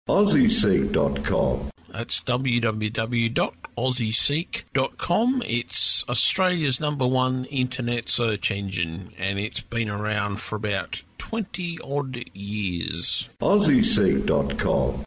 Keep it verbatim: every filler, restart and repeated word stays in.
Aussie Seek dot com. That's w w w dot aussie seek dot com. It's Australia's number one internet search engine, and it's been around for about twenty odd years. Aussie Seek dot com.